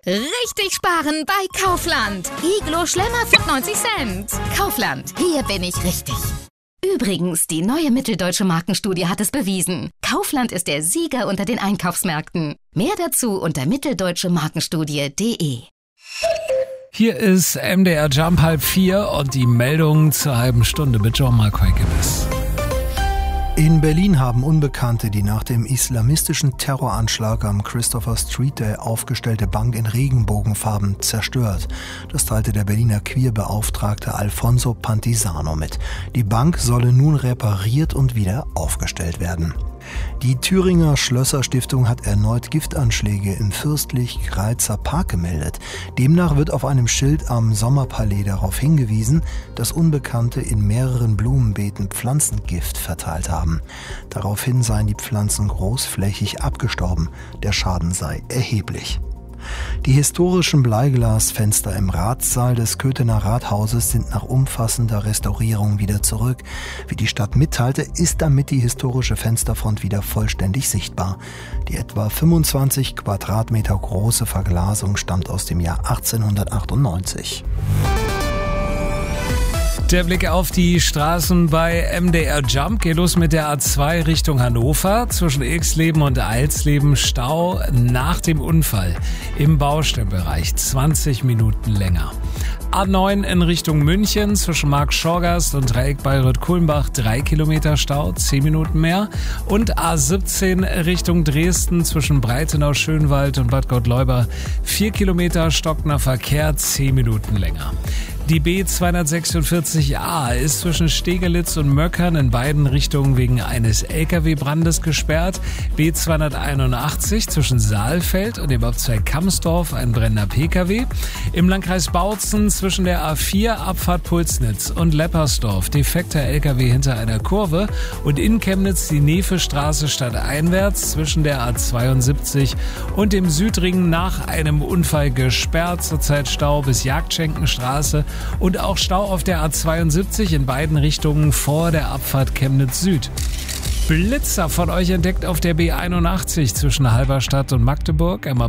Richtig sparen bei Kaufland. Iglo Schlemmer für 90 Cent. Kaufland, hier bin ich richtig. Übrigens, die neue Mitteldeutsche Markenstudie hat es bewiesen. Kaufland ist der Sieger unter den Einkaufsmärkten. Mehr dazu unter mitteldeutschemarkenstudie.de. Hier ist MDR Jump 3:30 und die Meldung zur halben Stunde mit Jean-Marc Heukebis. In Berlin haben Unbekannte die nach dem islamistischen Terroranschlag am Christopher Street Day aufgestellte Bank in Regenbogenfarben zerstört. Das teilte der Berliner Queerbeauftragte Alfonso Pantisano mit. Die Bank solle nun repariert und wieder aufgestellt werden. Die Thüringer Schlösser-Stiftung hat erneut Giftanschläge im Fürstlich-Greizer Park gemeldet. Demnach wird auf einem Schild am Sommerpalais darauf hingewiesen, dass Unbekannte in mehreren Blumenbeeten Pflanzengift verteilt haben. Daraufhin seien die Pflanzen großflächig abgestorben. Der Schaden sei erheblich. Die historischen Bleiglasfenster im Ratssaal des Köthener Rathauses sind nach umfassender Restaurierung wieder zurück. Wie die Stadt mitteilte, ist damit die historische Fensterfront wieder vollständig sichtbar. Die etwa 25 Quadratmeter große Verglasung stammt aus dem Jahr 1898. Der Blick auf die Straßen bei MDR Jump geht los mit der A2 Richtung Hannover. Zwischen Ilksleben und Eilsleben Stau nach dem Unfall im Baustellenbereich 20 Minuten länger. A9 in Richtung München zwischen Markt-Schorgast und Dreieck Bayreuth-Kulmbach 3 Kilometer Stau, 10 Minuten mehr. Und A17 Richtung Dresden zwischen Breitenau-Schönwald und Bad Gottleuba 4 Kilometer stockender Verkehr, 10 Minuten länger. Die B246a ist zwischen Stegelitz und Möckern in beiden Richtungen wegen eines Lkw-Brandes gesperrt. B281 zwischen Saalfeld und dem Abzweig Kamsdorf ein brennender Pkw. Im Landkreis Bautzen zwischen der A4 Abfahrt Pulsnitz und Leppersdorf defekter Lkw hinter einer Kurve und in Chemnitz die Nevestraße stadteinwärts zwischen der A72 und dem Südring nach einem Unfall gesperrt. Zurzeit Stau bis Jagdschenkenstraße. Und auch Stau auf der A72 in beiden Richtungen vor der Abfahrt Chemnitz Süd. Blitzer von euch entdeckt auf der B81 zwischen Halberstadt und Magdeburg.